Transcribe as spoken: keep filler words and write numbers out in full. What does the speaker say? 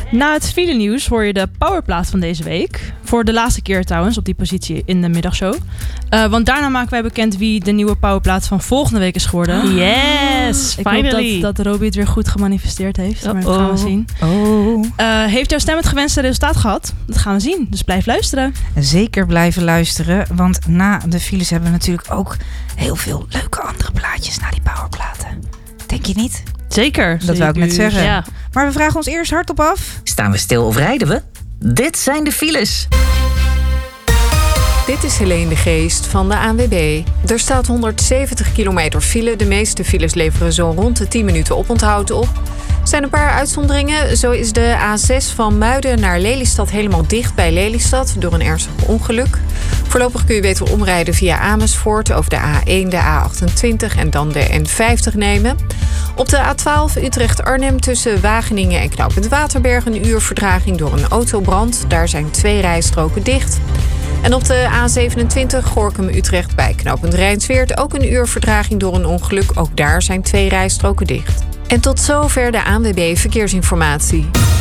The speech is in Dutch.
Na het file nieuws hoor je de powerplaat van deze week. Voor de laatste keer trouwens op die positie in de middagshow. Uh, want daarna maken wij bekend wie de nieuwe powerplaat van volgende week is geworden. Yes, Ik finally. hoop dat, dat Robbie het weer goed gemanifesteerd heeft. Maar dat gaan we zien. Oh. Uh, heeft jouw stem het gewenste resultaat gehad? Dat gaan we zien. Dus blijf luisteren. Zeker blijven luisteren. Want na de files hebben we natuurlijk ook heel veel leuke andere plaatjes na die powerplaten. Denk je niet? Zeker. Dat wou ik net zeggen. Ja. Maar we vragen ons eerst hardop af. Staan we stil of rijden we? Dit zijn de files. Dit is Helene de Geest van de A N W B. Er staat honderdzeventig kilometer file. De meeste files leveren zo rond de tien minuten oponthoud op. Er zijn een paar uitzonderingen. Zo is de A zes van Muiden naar Lelystad helemaal dicht bij Lelystad door een ernstig ongeluk. Voorlopig kun je beter omrijden via Amersfoort over de A één, de A achtentwintig en dan de N vijftig nemen. Op de A twaalf Utrecht-Arnhem tussen Wageningen en Knooppunt Waterberg een uur vertraging door een autobrand. Daar zijn twee rijstroken dicht. En op de A zevenentwintig Gorinchem-Utrecht bij knooppunt Rijnsweert ook een uur vertraging door een ongeluk. Ook daar zijn twee rijstroken dicht. En tot zover de A N W B Verkeersinformatie.